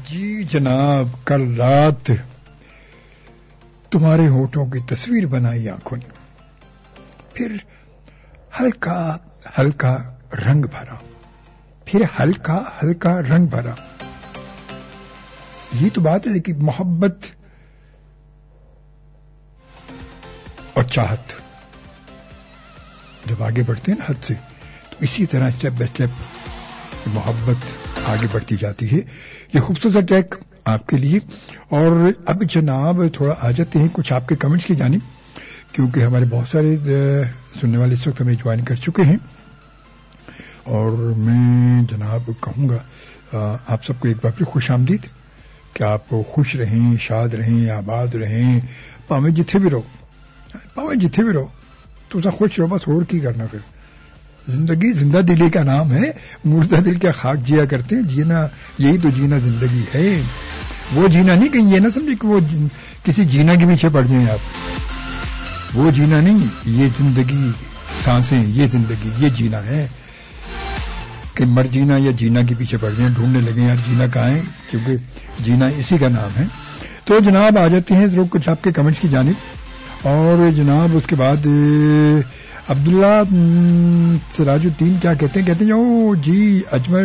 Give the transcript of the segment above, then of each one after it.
جی جناب، کل رات تمہارے ہونٹوں کی تصویر بنائی آنکھوں نے، پھر ہلکا ہلکا رنگ بھرا، پھر ہلکا ہلکا رنگ بھرا. یہ تو بات ہے کہ محبت اور چاہت جب آگے بڑھتے ہیں نا حد سے، تو اسی طرح اسٹیپ بائی اسٹیپ محبت آگے بڑھتی جاتی ہے. یہ خوبصورت ٹریک آپ کے لیے. اور اب جناب تھوڑا آ جاتے ہیں کچھ آپ کے کمنٹس کی جانب، کیونکہ ہمارے بہت سارے سننے والے اس وقت ہمیں جوائن کر چکے ہیں. اور میں جناب کہوں گا آپ سب کو ایک بار پھر خوش آمدید، کہ آپ خوش رہیں، شاد رہیں، آباد رہیں، پاویں جتھے بھی رہو تو خوش رہو بس. اور کی کرنا پھر؟ زندگی زندہ دلی کا نام ہے، مردہ دل کیا خاک جیا کرتے ہیں. جینا یہی تو جینا زندگی ہے. وہ جینا نہیں، کہیں یہ نہ سمجھے کہ وہ کسی جینا کے پیچھے پڑ جائیں آپ. وہ جینا نہیں، یہ زندگی سانسیں، یہ زندگی، یہ جینا ہے. کہ مر جینا یا جینا کے پیچھے پڑ جائیں، ڈھونڈنے لگے یار جینا کہاں ہے، کیونکہ جینا اسی کا نام ہے. تو جناب آ جاتے ہیں ضرور کچھ آپ کے کمنٹس کی جانب. اور جناب اس کے بعد عبداللہ سراج الدین کیا کہتے ہیں او جی اجمل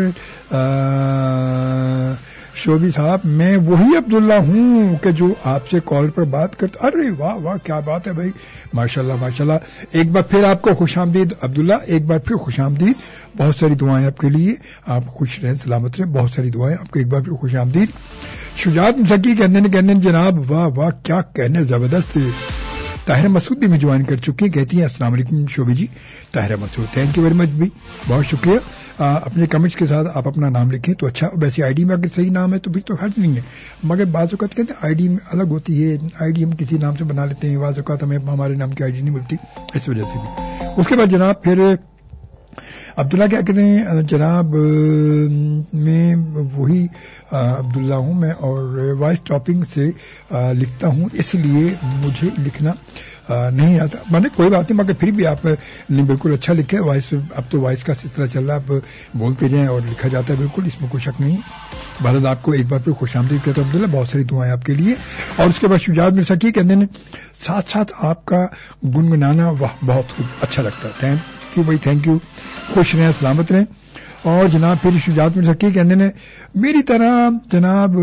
شعبی صاحب، میں وہی عبداللہ ہوں کہ جو آپ سے کال پر بات کرتا. ارے واہ واہ کیا بات ہے بھائی، ماشاءاللہ ماشاءاللہ. ایک بار پھر آپ کو خوش آمدید عبداللہ، ایک بار پھر خوش آمدید. بہت ساری دعائیں آپ کے لیے، آپ خوش رہیں، سلامت رہیں. بہت ساری دعائیں آپ کو، ایک بار پھر خوش آمدید. شجاعت مسکی کہتے ہیں جناب واہ واہ کیا کہنے، زبردست. طاہرہ مسعود بھی میں جوائن کر چکی ہیں، کہتی ہیں السلام علیکم شعبی جی. طاہرہ مسعود تھینک یو ویری مچ بھی، بہت شکریہ. اپنے کمنٹس کے ساتھ آپ اپنا نام لکھیں تو اچھا. ویسے آئی ڈی میں اگر صحیح نام ہے تو پھر تو حرج نہیں ہے، مگر بعض اوقات کہتے ہیں آئی ڈی الگ ہوتی ہے، آئی ڈی ہم کسی نام سے بنا لیتے ہیں، بعض اوقات ہمیں ہمارے نام کی آئی ڈی نہیں ملتی، اس وجہ سے بھی. اس کے بعد جناب پھر عبداللہ کیا کہتے ہیں جناب، میں وہی عبداللہ ہوں میں، اور وائس ٹاپنگ سے لکھتا ہوں، اس لیے مجھے لکھنا نہیں آتا. میں نے کوئی بات نہیں، مگر پھر بھی آپ نے بالکل اچھا لکھا ہے. وائس اب تو وائس کا سلسلہ چل رہا ہے، آپ بولتے جائیں اور لکھا جاتا ہے، بالکل اس میں کوئی شک نہیں. بہرحال آپ کو ایک بار پھر خوش آمدید کہتا ہوں عبداللہ، بہت ساری دعائیں آپ کے لیے. اور اس کے بعد شجاعت مرسکی کہتے ہیں ساتھ ساتھ آپ کا گنگنانا واہ بہت اچھا لگتا ہے. تھینک یو بھائی، تھینک یو. خوش رہیں، سلامت رہیں. اور جناب پھر شجاعت مرسکی کہتے ہیں میری طرح جناب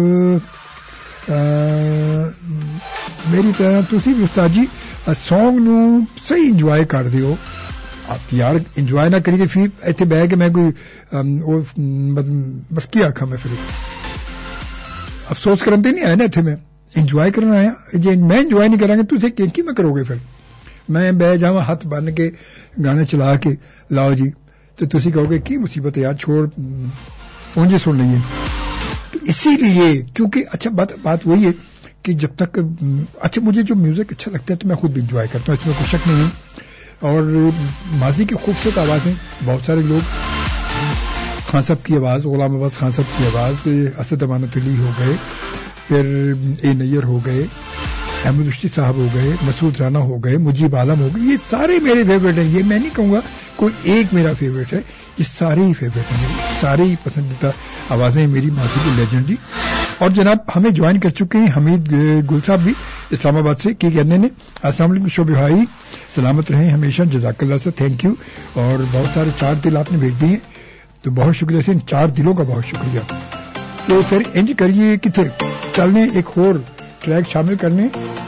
میری طرح تسی بھی استاد جی سانگ نو صحیح انجوائے کر دیو. آپ یار انجوائے نہ کریے پھر ایتھے بہ کے میں کوئی بس کیا آکھاں میں پھر افسوس کرن تے نہیں آیا نا، ایتھے میں انجوائے کرنا آیا. جے میں انجوائے نہیں کراں گا تسے کی میں کرو گے؟ پھر میں بہ جاواں ہاتھ بن کے گانے چلا کے لاؤ جی تو تسی کہو گے کی مصیبت ہے یار، چھوڑ اونجے سن لئیے. تو اسی لیے کیونکہ اچھا بات وہی ہے کہ جب تک اچھا مجھے جو میوزک اچھا لگتا ہے تو میں خود بھی انجوائے کرتا ہوں، اس میں کوئی شک نہیں ہے. اور ماضی کی خوبصورت آوازیں بہت سارے لوگ، خان صاحب کی آواز، غلام عباس خان صاحب کی آواز، اسد امانت علی ہو گئے، پھر اے نیر ہو گئے، احمد رشدی صاحب ہو گئے، مسعود رانا ہو گئے، مجیب عالم ہو گئے، یہ سارے میرے فیوریٹ ہیں. یہ میں نہیں کہوں گا کوئی ایک میرا فیوریٹ ہے، یہ سارے ہی فیوریٹ ہیں، سارے ہی پسندیدہ آوازیں میری ماضی کی لیجنڈ جی. اور جناب ہمیں جوائن کر چکے ہیں حمید گل صاحب بھی اسلام آباد سے، کی کہنے نے السلام علیکم شعبی بھائی، سلامت رہیں ہمیشہ، جزاک اللہ سے، تھینک یو. اور بہت سارے 4 دل آپ نے بھیج دیے تو بہت شکریہ سے، ان 4 دلوں کا بہت شکریہ. تو پھر انج کریے کتنے چلنے ایک اور ٹریک شامل کرنے